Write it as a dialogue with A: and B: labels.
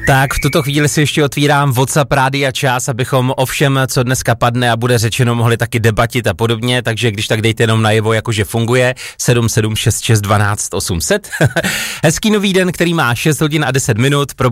A: Tak v tuto chvíli si ještě otvírám WhatsApp Rádia Čas, abychom o všem, co dneska padne a bude řečeno, mohli taky debatit a podobně, takže když tak dejte jenom najevo, jakože funguje 7766 12 800. Hezký nový den, který má 6 hodin a 10 minut.